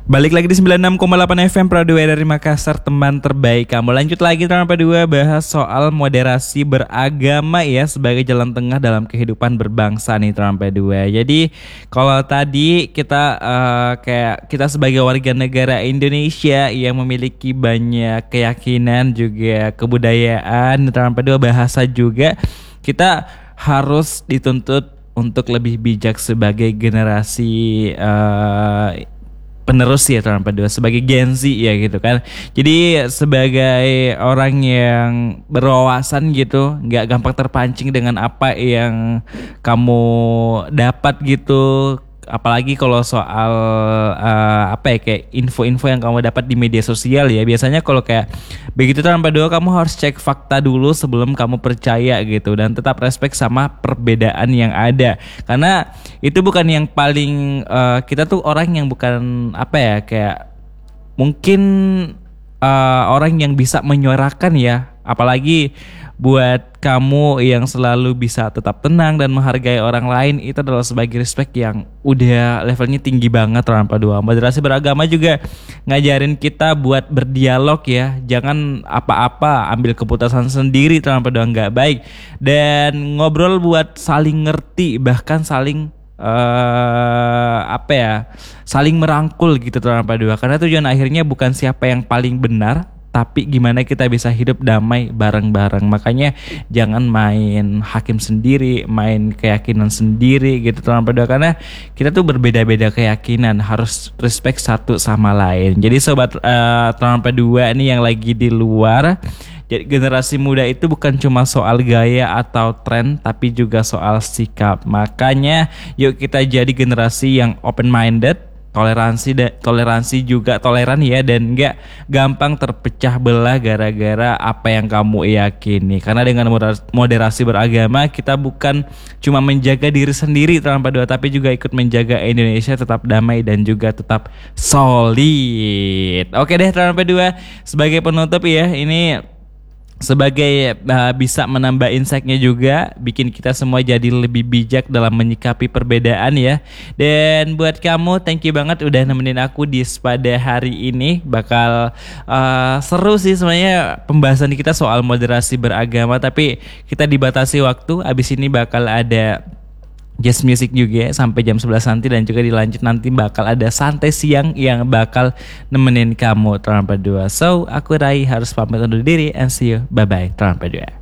Balik lagi di 96,8 FM Pradua dari Makassar, teman terbaik kamu. Lanjut lagi teman Pradua, bahas soal moderasi beragama ya sebagai jalan tengah dalam kehidupan berbangsa nih teman Pradua. Jadi kalau tadi kita kayak kita sebagai warga negara Indonesia yang memiliki banyak keyakinan juga kebudayaan teman Pradua, bahasa juga, kita harus dituntut untuk lebih bijak sebagai generasi penerus ya teman Pradua, sebagai Gen Z ya gitu kan. Jadi sebagai orang yang berwawasan gitu, nggak gampang terpancing dengan apa yang kamu dapat gitu. Apalagi kalau soal kayak info-info yang kamu dapat di media sosial ya. Biasanya kalau kayak begitu teman Pradua, kamu harus cek fakta dulu sebelum kamu percaya gitu, dan tetap respect sama perbedaan yang ada. Karena itu bukan yang paling kita tuh orang yang bukan kayak mungkin orang yang bisa menyuarakan ya, apalagi buat kamu yang selalu bisa tetap tenang dan menghargai orang lain, itu adalah sebagai respect yang udah levelnya tinggi banget teman Pradua. Moderasi beragama juga ngajarin kita buat berdialog ya, jangan apa-apa ambil keputusan sendiri teman Pradua, nggak baik. Dan ngobrol buat saling ngerti, bahkan saling saling merangkul gitu teman Pradua. Karena tujuan akhirnya bukan siapa yang paling benar, tapi gimana kita bisa hidup damai bareng-bareng. Makanya jangan main hakim sendiri, main keyakinan sendiri gitu teman Pradua, karena kita tuh berbeda-beda keyakinan, harus respect satu sama lain. Jadi sobat teman Pradua ini yang lagi di luar, jadi generasi muda itu bukan cuma soal gaya atau tren, tapi juga soal sikap. Makanya yuk kita jadi generasi yang open minded, toleransi juga toleran ya, dan nggak gampang terpecah belah gara-gara apa yang kamu yakini. Karena dengan moderasi beragama, kita bukan cuma menjaga diri sendiri teman Pradua, tapi juga ikut menjaga Indonesia tetap damai dan juga tetap solid. Oke deh teman Pradua, sebagai penutup ya, ini sebagai bisa menambah insight-nya juga, bikin kita semua jadi lebih bijak dalam menyikapi perbedaan ya. Dan buat kamu, thank you banget udah nemenin aku di pada hari ini. Bakal seru sih sebenarnya pembahasan kita soal moderasi beragama, tapi kita dibatasi waktu. Abis ini bakal ada jazz music juga sampai jam 11 nanti, dan juga dilanjut nanti bakal ada santai siang yang bakal nemenin kamu teman Pradua. So aku Rai harus pamit undur diri, and see you, bye bye teman Pradua.